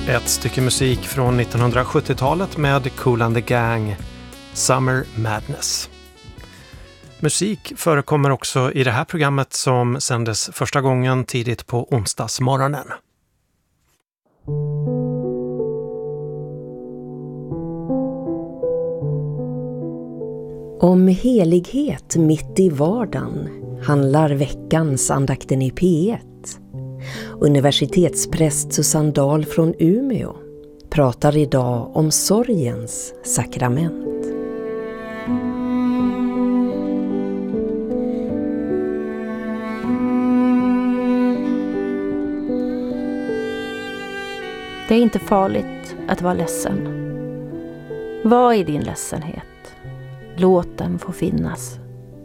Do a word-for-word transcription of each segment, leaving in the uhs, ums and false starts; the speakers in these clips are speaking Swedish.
Ett stycke musik från nittonhundrasjuttiotalet med Kool and the Gang, Summer Madness. Musik förekommer också i det här programmet som sändes första gången tidigt på onsdagsmorgonen. Om helighet mitt i vardagen handlar veckans andakten i P ett. Universitetspräst Susanne Dahl från Umeå pratar idag om sorgens sakrament. Det är inte farligt att vara ledsen. Var i din ledsenhet. Låt den få finnas.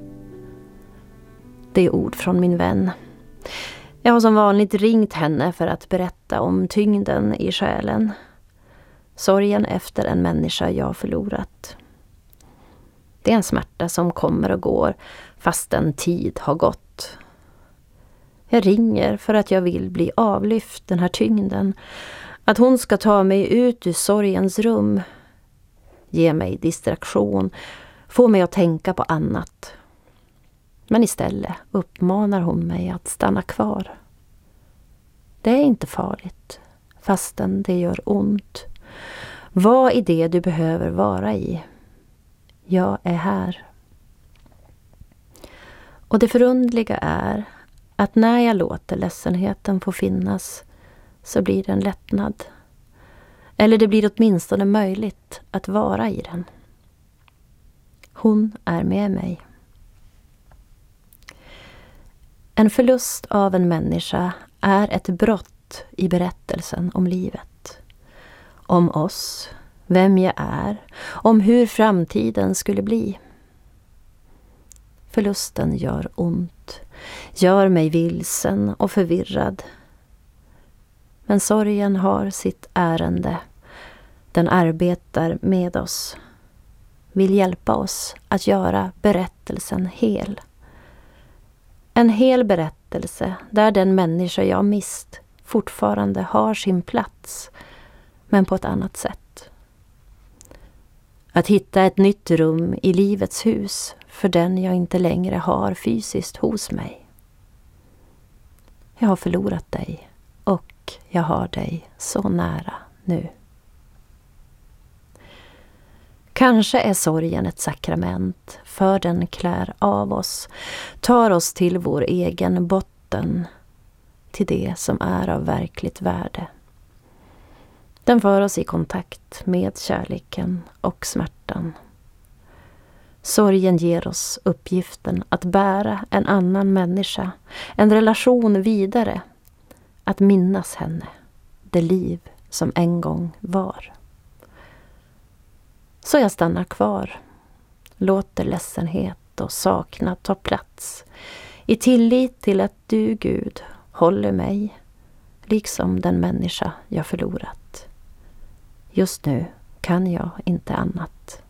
Det är ord från min vän. Jag har som vanligt ringt henne för att berätta om tyngden i själen. Sorgen efter en människa jag förlorat. Det är en smärta som kommer och går fast en tid har gått. Jag ringer för att jag vill bli avlyft den här tyngden. Att hon ska ta mig ut ur sorgens rum. Ge mig distraktion. Få mig att tänka på annat. Men istället uppmanar hon mig att stanna kvar. Det är inte farligt, fastän det gör ont. Vad är det du behöver vara i? Jag är här. Och det förundliga är att när jag låter ledsenheten få finnas så blir det en lättnad. Eller det blir åtminstone möjligt att vara i den. Hon är med mig. En förlust av en människa är ett brott i berättelsen om livet. Om oss, vem jag är, om hur framtiden skulle bli. Förlusten gör ont, gör mig vilsen och förvirrad. Men sorgen har sitt ärende. Den arbetar med oss, vill hjälpa oss att göra berättelsen hel. En hel berättelse där den människa jag mist fortfarande har sin plats, men på ett annat sätt. Att hitta ett nytt rum i livets hus för den jag inte längre har fysiskt hos mig. Jag har förlorat dig och jag har dig så nära nu. Kanske är sorgen ett sakrament, för den klär av oss, tar oss till vår egen botten, till det som är av verkligt värde. Den för oss i kontakt med kärleken och smärtan. Sorgen ger oss uppgiften att bära en annan människa, en relation vidare, att minnas henne, det liv som en gång var. Så jag stannar kvar, låter ledsenhet och saknad ta plats, i tillit till att du, Gud, håller mig, liksom den människa jag förlorat. Just nu kan jag inte annat.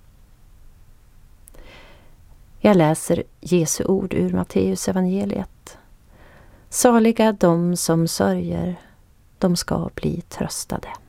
Jag läser Jesu ord ur Matteus evangeliet. Saliga de som sörjer, de ska bli tröstade.